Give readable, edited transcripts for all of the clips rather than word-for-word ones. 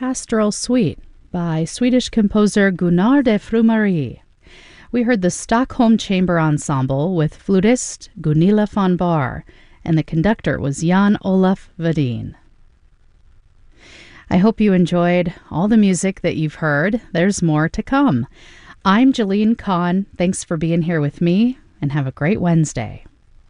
Pastoral Suite by Swedish composer Gunnar de Frumarie. We heard the Stockholm Chamber Ensemble with flutist Gunilla von Bahr, and the conductor was Jan Olaf Vadin. I hope you enjoyed all the music that you've heard. There's more to come. I'm Jalene Kahn. Thanks for being here with me, and have a great Wednesday.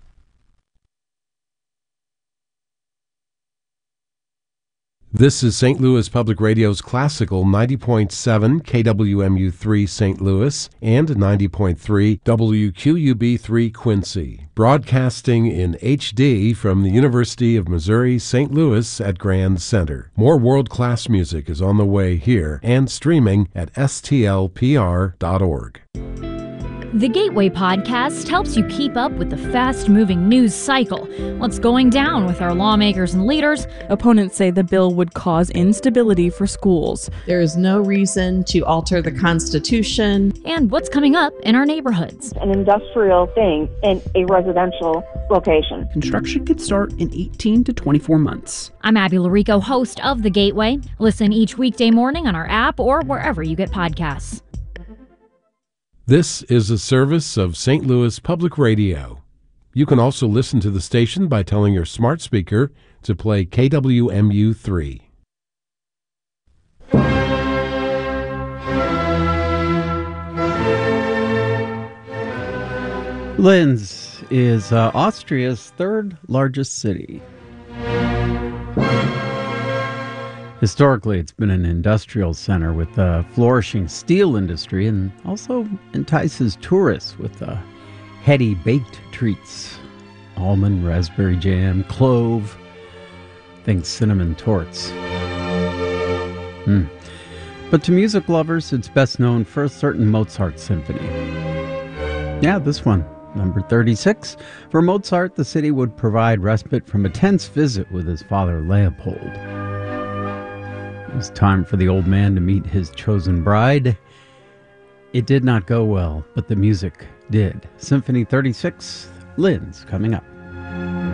This is St. Louis Public Radio's classical 90.7 KWMU3 St. Louis and 90.3 WQUB3 Quincy, broadcasting in HD from the University of Missouri St. Louis at Grand Center. More world-class music is on the way here and streaming at stlpr.org. The Gateway Podcast helps you keep up with the fast-moving news cycle. What's going down with our lawmakers and leaders? Opponents say the bill would cause instability for schools. There is no reason to alter the Constitution. And what's coming up in our neighborhoods. An industrial thing in a residential location. Construction could start in 18 to 24 months. I'm Abby Larico, host of The Gateway. Listen each weekday morning on our app or wherever you get podcasts. This is a service of St. Louis Public Radio. You can also listen to the station by telling your smart speaker to play KWMU3. Linz is Austria's third largest city. Historically, it's been an industrial center with a flourishing steel industry and also entices tourists with heady baked treats. Almond, raspberry jam, clove, think cinnamon torts. But to music lovers, it's best known for a certain Mozart symphony. Yeah, this one, number 36. For Mozart, the city would provide respite from a tense visit with his father, Leopold. It was time for the old man to meet his chosen bride. It did not go well, but the music did. Symphony 36, Linz, coming up.